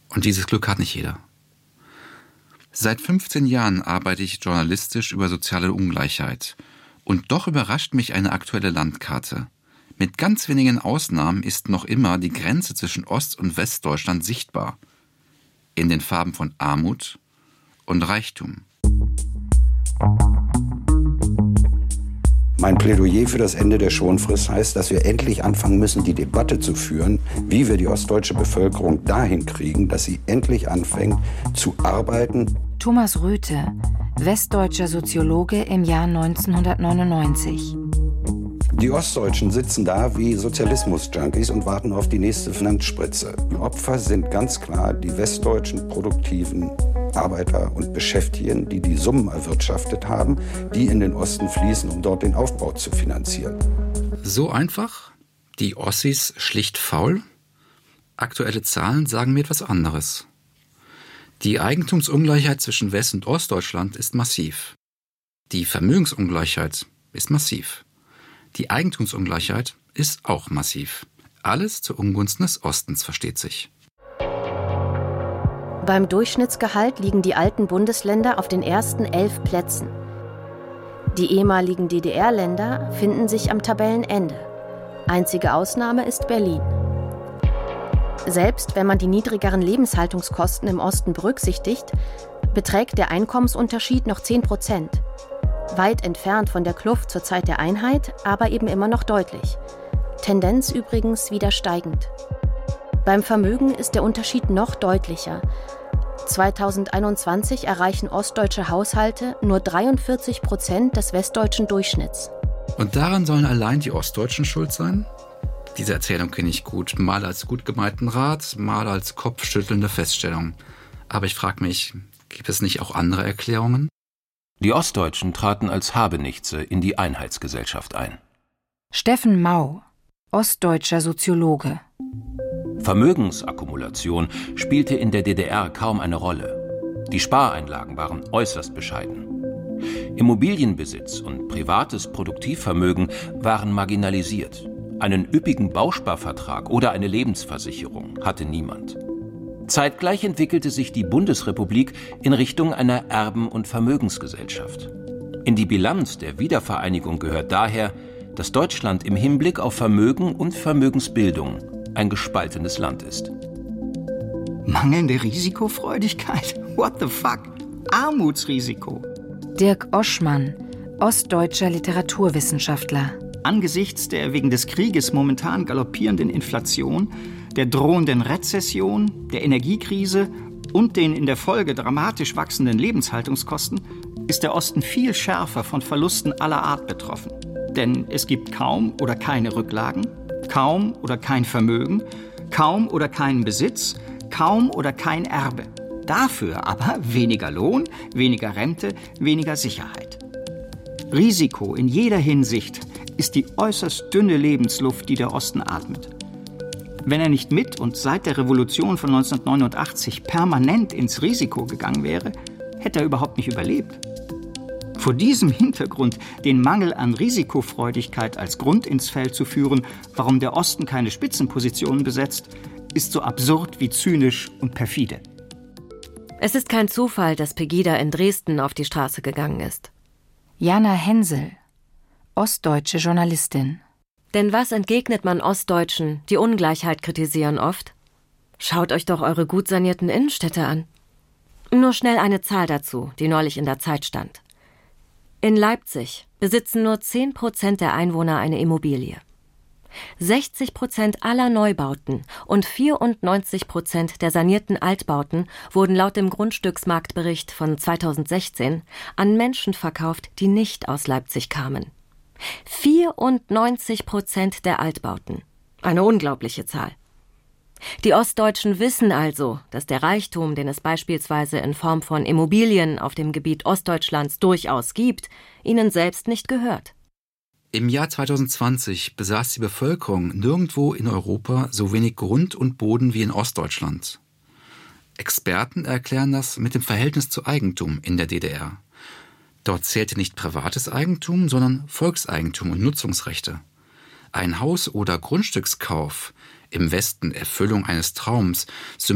Und dieses Glück hat nicht jeder. Seit 15 Jahren arbeite ich journalistisch über soziale Ungleichheit. Und doch überrascht mich eine aktuelle Landkarte. Mit ganz wenigen Ausnahmen ist noch immer die Grenze zwischen Ost- und Westdeutschland sichtbar. In den Farben von Armut und Reichtum. Mein Plädoyer für das Ende der Schonfrist heißt, dass wir endlich anfangen müssen, die Debatte zu führen, wie wir die ostdeutsche Bevölkerung dahin kriegen, dass sie endlich anfängt zu arbeiten. Thomas Röthe, westdeutscher Soziologe im Jahr 1999. Die Ostdeutschen sitzen da wie Sozialismus-Junkies und warten auf die nächste Finanzspritze. Die Opfer sind ganz klar die westdeutschen produktiven Arbeiter und Beschäftigten, die die Summen erwirtschaftet haben, die in den Osten fließen, um dort den Aufbau zu finanzieren. So einfach? Die Ossis schlicht faul? Aktuelle Zahlen sagen mir etwas anderes. Die Eigentumsungleichheit zwischen West- und Ostdeutschland ist massiv. Die Vermögensungleichheit ist massiv. Die Eigentumsungleichheit ist auch massiv. Alles zu Ungunsten des Ostens, versteht sich. Beim Durchschnittsgehalt liegen die alten Bundesländer auf den ersten 11 Plätzen. Die ehemaligen DDR-Länder finden sich am Tabellenende. Einzige Ausnahme ist Berlin. Selbst wenn man die niedrigeren Lebenshaltungskosten im Osten berücksichtigt, beträgt der Einkommensunterschied noch 10%. Weit entfernt von der Kluft zur Zeit der Einheit, aber eben immer noch deutlich. Tendenz übrigens wieder steigend. Beim Vermögen ist der Unterschied noch deutlicher. 2021 erreichen ostdeutsche Haushalte nur 43% des westdeutschen Durchschnitts. Und daran sollen allein die Ostdeutschen schuld sein? Diese Erzählung kenne ich gut, mal als gut gemeinten Rat, mal als kopfschüttelnde Feststellung. Aber ich frage mich, gibt es nicht auch andere Erklärungen? Die Ostdeutschen traten als Habenichtse in die Einheitsgesellschaft ein. Steffen Mau, ostdeutscher Soziologe. Vermögensakkumulation spielte in der DDR kaum eine Rolle. Die Spareinlagen waren äußerst bescheiden. Immobilienbesitz und privates Produktivvermögen waren marginalisiert. Einen üppigen Bausparvertrag oder eine Lebensversicherung hatte niemand. Zeitgleich entwickelte sich die Bundesrepublik in Richtung einer Erben- und Vermögensgesellschaft. In die Bilanz der Wiedervereinigung gehört daher, dass Deutschland im Hinblick auf Vermögen und Vermögensbildung ein gespaltenes Land ist. Mangelnde Risikofreudigkeit? What the fuck? Armutsrisiko. Dirk Oschmann, ostdeutscher Literaturwissenschaftler. Angesichts der wegen des Krieges momentan galoppierenden Inflation, der drohenden Rezession, der Energiekrise und den in der Folge dramatisch wachsenden Lebenshaltungskosten ist der Osten viel schärfer von Verlusten aller Art betroffen. Denn es gibt kaum oder keine Rücklagen, kaum oder kein Vermögen, kaum oder keinen Besitz, kaum oder kein Erbe. Dafür aber weniger Lohn, weniger Rente, weniger Sicherheit. Risiko in jeder Hinsicht ist die äußerst dünne Lebensluft, die der Osten atmet. Wenn er nicht mit und seit der Revolution von 1989 permanent ins Risiko gegangen wäre, hätte er überhaupt nicht überlebt. Vor diesem Hintergrund den Mangel an Risikofreudigkeit als Grund ins Feld zu führen, warum der Osten keine Spitzenpositionen besetzt, ist so absurd wie zynisch und perfide. Es ist kein Zufall, dass Pegida in Dresden auf die Straße gegangen ist. Jana Hensel, ostdeutsche Journalistin. Denn was entgegnet man Ostdeutschen, die Ungleichheit kritisieren oft? Schaut euch doch eure gut sanierten Innenstädte an. Nur schnell eine Zahl dazu, die neulich in der Zeit stand. In Leipzig besitzen nur 10% der Einwohner eine Immobilie. 60% aller Neubauten und 94% der sanierten Altbauten wurden laut dem Grundstücksmarktbericht von 2016 an Menschen verkauft, die nicht aus Leipzig kamen. 94% der Altbauten. Eine unglaubliche Zahl. Die Ostdeutschen wissen also, dass der Reichtum, den es beispielsweise in Form von Immobilien auf dem Gebiet Ostdeutschlands durchaus gibt, ihnen selbst nicht gehört. Im Jahr 2020 besaß die Bevölkerung nirgendwo in Europa so wenig Grund und Boden wie in Ostdeutschland. Experten erklären das mit dem Verhältnis zu Eigentum in der DDR. Dort zählte nicht privates Eigentum, sondern Volkseigentum und Nutzungsrechte. Ein Haus- oder Grundstückskauf, im Westen Erfüllung eines Traums,